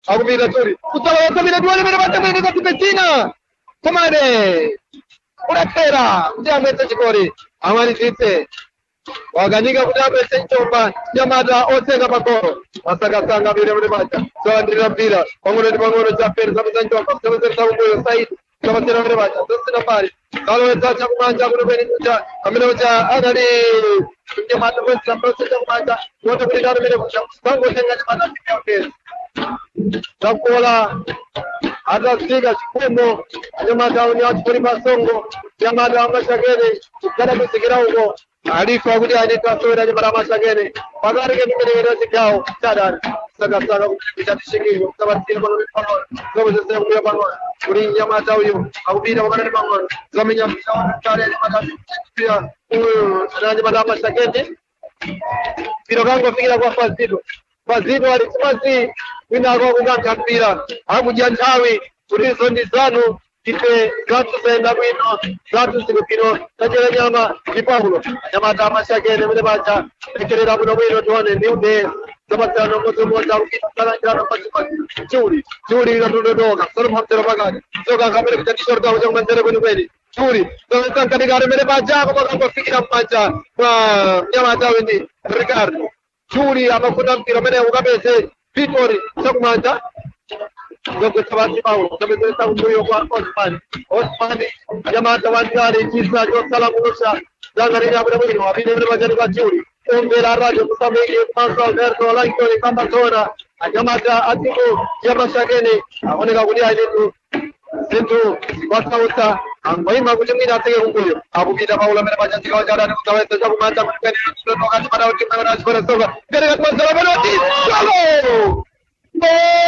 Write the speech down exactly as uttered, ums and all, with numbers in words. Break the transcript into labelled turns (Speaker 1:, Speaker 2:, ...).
Speaker 1: akupita tuli kutawala sabira duale mere bata mere kati petina komane uratera ndiamwete chikori amani site waganika kuti apese nchomba nyamata osenga pakoro masakasanga vile mune bata soandira mpira pang'ono ndi pang'ono chapere zapesa nchomba kusebenzesa kumbuyo saidi kapasira mune bata zosina pali kalowetsa chakumanja kuno kweni kucha amene kucha anali nyamata kwesa mprose chakumanja wote kulitano mene kucha pango tenga nyamata mpira takola atasika chikumo anyamata uni achikuri pasongo nyamata amashakene kana kusikira uko alifa kuti anita sowera nyamata amashakene pakati ketumenekera chigawo chadani sakasaka kucha tishikiro sabatira panono panono zobozesera kumira panono kuri nyamata uyu akupita pakati panono zamenya mpira kale nyamata mpira uyu nyamata amashakene piro kango fikira kwa fazito fazito alisimasi winako kukantha mpira akudya nthawi kuti izo ndi zanu ife zathu zayenda bwino zathu zili bwino tachera nyama ndi paulo anyamata amashakene mene paja tekerera bwino bwino tione ndi ude zapasirano modzimodzi akupita kalanjano pachipati chuli chuli ikatododoka solomhamtero pakati soka kamene kucha tishortawo chakumanzere kwenikweni chuli somesankatikati mene paja komakangofikira m'manja mwa mnyamata wendi ricardo chuli amafuna mpira mene ukapeze Vitori chakumanja ngogwetsa basi Paulo ngabezesa kumbuyo kwa Osman Osman nyamata wandale chisa chosala kunosha zangarira bwino bwino apite bwino bajani kwa chuli ombera radio kusameke Manso Alberto Lankoni kamba zona anyamata atiko yamashakene aoneka kuti ayitu zintu wasauta angoima kuti mwina ateke kumbuyo akupita Paulo amene bajani chikawa chadani kutawetsa chakumanja kukeni kutoka chimana kuti mwana achipona soka kene katwa zala bwino ti